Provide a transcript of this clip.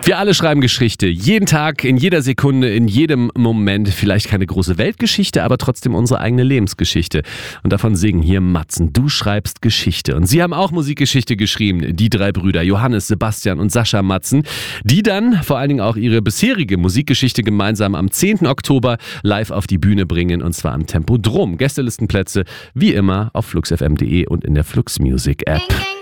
Wir alle schreiben Geschichte. Jeden Tag, in jeder Sekunde, in jedem Moment. Vielleicht keine große Weltgeschichte, aber trotzdem unsere eigene Lebensgeschichte. Und davon singen hier Matzen. Du schreibst Geschichte. Und sie haben auch Musikgeschichte geschrieben. Die 3 Brüder, Johannes, Sebastian und Sascha Matzen. Die dann vor allen Dingen auch ihre bisherige Musikgeschichte gemeinsam am 10. Oktober live auf die Bühne bringen. Und zwar am Tempodrom. Gästelistenplätze wie immer auf fluxfm.de und in der Flux Music App.